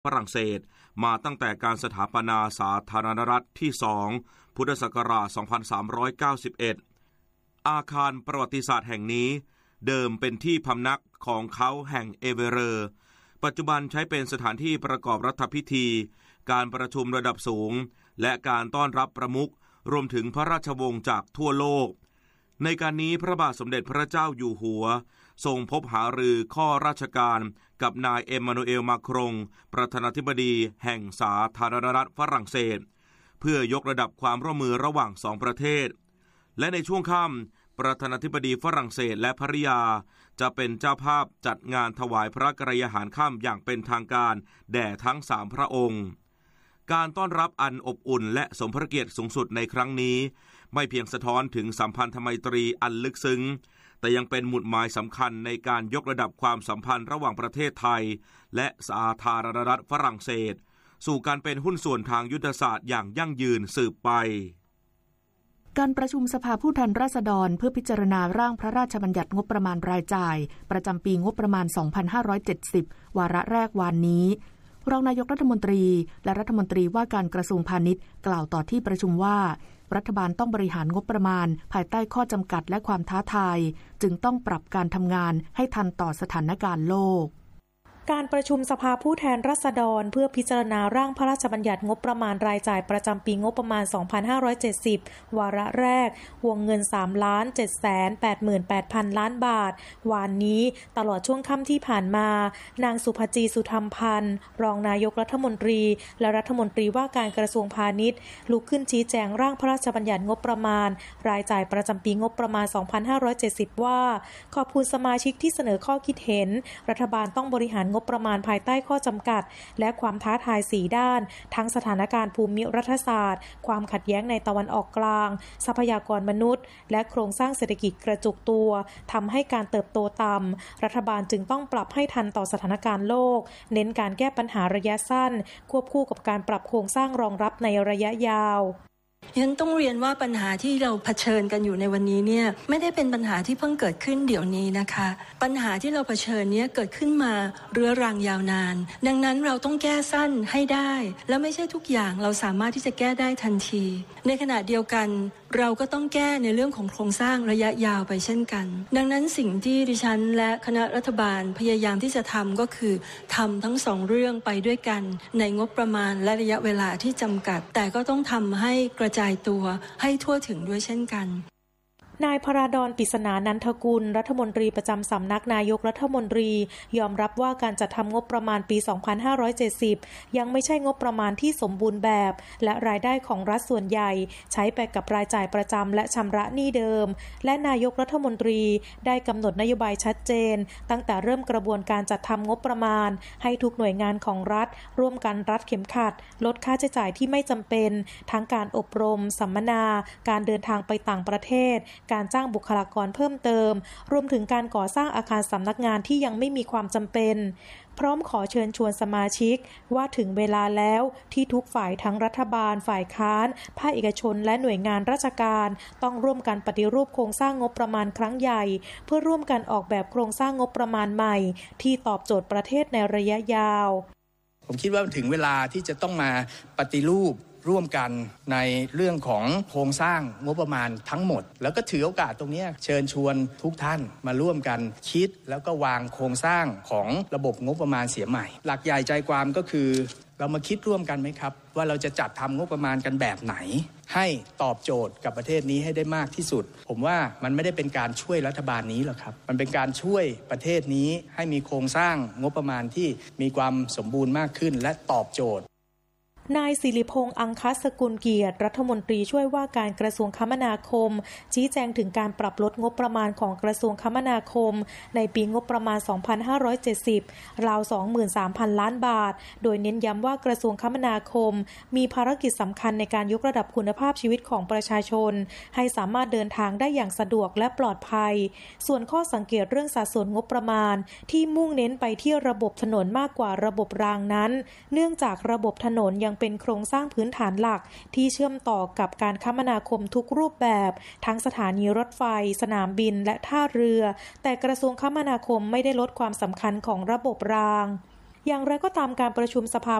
ฝรั่งเศสมาตั้งแต่การสถาปนาสาธารณรัฐที่2พุทธศักราช2391อาคารประวัติศาสตร์แห่งนี้เดิมเป็นที่พำนักของเขาแห่งเอเวเรอร์ปัจจุบันใช้เป็นสถานที่ประกอบรัฐพิธีการประชุมระดับสูงและการต้อนรับประมุขรวมถึงพระราชวงศ์จากทั่วโลกในการนี้พระบาทสมเด็จพระเจ้าอยู่หัวทรงพบหารือข้อราชการกับนายเอ็มมานูเอลมาครงประธานาธิบดีแห่งสาธารณรัฐฝรั่งเศสเพื่อยกระดับความร่วมมือระหว่างสองประเทศและในช่วงค่ำประธานาธิบดีฝรั่งเศสและภริยาจะเป็นเจ้าภาพจัดงานถวายพระกรยาหารค่ำอย่างเป็นทางการแด่ทั้ง3พระองค์การต้อนรับอันอบอุ่นและสมพระเกียรติสูงสุดในครั้งนี้ไม่เพียงสะท้อนถึงสัมพันธไมตรีอันลึกซึ้งแต่ยังเป็นหมุดหมายสำคัญในการยกระดับความสัมพันธ์ระหว่างประเทศไทยและสาธารณรัฐฝรั่งเศสสู่การเป็นหุ้นส่วนทางยุทธศาสตร์อย่างยั่งยืนสืบไปการประชุมสภาผู้แทนราษฎรเพื่อพิจารณาร่างพระราชบัญญัติงบประมาณรายจ่ายประจำปีงบประมาณ 2570 วาระแรกวานนี้รองนายกรัฐมนตรีและรัฐมนตรีว่าการกระทรวงพาณิชย์กล่าวต่อที่ประชุมว่ารัฐบาลต้องบริหารงบประมาณภายใต้ข้อจำกัดและความท้าทายจึงต้องปรับการทำงานให้ทันต่อสถานการณ์โลกการประชุมสภาผู้แทนราษฎรเพื่อพิจารณาร่างพระราชบัญญัติงบประมาณรายจ่ายประจำปีงบประมาณ 2570 วาระแรกวงเงิน 3,788,000 ล้านบาทวานนี้ตลอดช่วงค่ำที่ผ่านมานางสุภจีสุธรรมพันธ์รองนายกรัฐมนตรีและรัฐมนตรีว่าการกระทรวงพาณิชย์ลุกขึ้นชี้แจงร่างพระราชบัญญัติงบประมาณรายจ่ายประจำปีงบประมาณ 2570 ว่าขอบคุณสมาชิกที่เสนอข้อคิดเห็นรัฐบาลต้องบริหารงบประมาณภายใต้ข้อจำกัดและความท้าทาย4ด้านทั้งสถานการณ์ภูมิรัฐศาสตร์ความขัดแย้งในตะวันออกกลางทรัพยากรมนุษย์และโครงสร้างเศรษฐกิจกระจุกตัวทำให้การเติบโตต่ำรัฐบาลจึงต้องปรับให้ทันต่อสถานการณ์โลกเน้นการแก้ปัญหาระยะสั้นควบคู่กับการปรับโครงสร้างรองรับในระยะยาวฉันต้องเรียนว่าปัญหาที่เราเผชิญกันอยู่ในวันนี้เนี่ยไม่ได้เป็นปัญหาที่เพิ่งเกิดขึ้นเดี๋ยวนี้นะคะปัญหาที่เราเผชิญเนี่ยเกิดขึ้นมาเรื้อรังยาวนานดังนั้นเราต้องแก้สั้นให้ได้และไม่ใช่ทุกอย่างเราสามารถที่จะแก้ได้ทันทีในขณะเดียวกันเราก็ต้องแก้ในเรื่องของโครงสร้างระยะยาวไปเช่นกันดังนั้นสิ่งที่ดิฉันและคณะรัฐบาลพยายามที่จะทำก็คือทำทั้งสองเรื่องไปด้วยกันในงบประมาณและระยะเวลาที่จำกัดแต่ก็ต้องทำให้กระจายตัวให้ทั่วถึงด้วยเช่นกันนายพราดร ปริศนานันทกุลรัฐมนตรีประจำสำนักนายกรัฐมนตรียอมรับว่าการจัดทำงบประมาณปี 2570 ยังไม่ใช่งบประมาณที่สมบูรณ์แบบและรายได้ของรัฐส่วนใหญ่ใช้ไปกับรายจ่ายประจำและชำระหนี้เดิมและนายกรัฐมนตรีได้กำหนดนโยบายชัดเจนตั้งแต่เริ่มกระบวนการจัดทำงบประมาณให้ทุกหน่วยงานของรัฐร่วมกันรัดเข็มขัดลดค่าใช้จ่ายที่ไม่จำเป็นทั้งการอบรมสัมมนาการเดินทางไปต่างประเทศการจ้างบุคลากรเพิ่มเติมรวมถึงการก่อสร้างอาคารสำนักงานที่ยังไม่มีความจำเป็นพร้อมขอเชิญชวนสมาชิกว่าถึงเวลาแล้วที่ทุกฝ่ายทั้งรัฐบาลฝ่ายค้านภาคเอกชนและหน่วยงานราชการต้องร่วมกันปฏิรูปโครงสร้างงบประมาณครั้งใหญ่เพื่อร่วมกันออกแบบโครงสร้างงบประมาณใหม่ที่ตอบโจทย์ประเทศในระยะยาวผมคิดว่าถึงเวลาที่จะต้องมาปฏิรูปร่วมกันในเรื่องของโครงสร้างงบประมาณทั้งหมดแล้วก็ถือโอกาสตรงนี้เชิญชวนทุกท่านมาร่วมกันคิดแล้วก็วางโครงสร้างของระบบงบประมาณเสียใหม่หลักใหญ่ใจความก็คือเรามาคิดร่วมกันไหมครับว่าเราจะจัดทำงบประมาณกันแบบไหนให้ตอบโจทย์กับประเทศนี้ให้ได้มากที่สุดผมว่ามันไม่ได้เป็นการช่วยรัฐบาลนี้หรอกครับมันเป็นการช่วยประเทศนี้ให้มีโครงสร้างงบประมาณที่มีความสมบูรณ์มากขึ้นและตอบโจทย์นายศิริพงษ์อังคสกุลเกียรติรัฐมนตรีช่วยว่าการกระทรวงคมนาคมชี้แจงถึงการปรับลดงบประมาณของกระทรวงคมนาคมในปีงบประมาณ 2570 ราว 23,000 ล้านบาทโดยเน้นย้ำว่ากระทรวงคมนาคมมีภารกิจสำคัญในการยกระดับคุณภาพชีวิตของประชาชนให้สามารถเดินทางได้อย่างสะดวกและปลอดภัยส่วนข้อสังเกตเรื่องสัดส่วนงบประมาณที่มุ่งเน้นไปที่ระบบถนนมากกว่าระบบรางนั้นเนื่องจากระบบถนนยังเป็นโครงสร้างพื้นฐานหลักที่เชื่อมต่อกับการคมนาคมทุกรูปแบบทั้งสถานีรถไฟสนามบินและท่าเรือแต่กระทรวงคมนาคมไม่ได้ลดความสำคัญของระบบรางอย่างไรก็ตามการประชุมสภา